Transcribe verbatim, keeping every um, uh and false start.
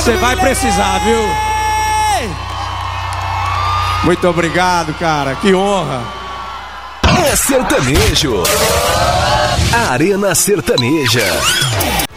Você vai precisar, viu? Muito obrigado, cara. Que honra. É sertanejo. Arena Sertaneja.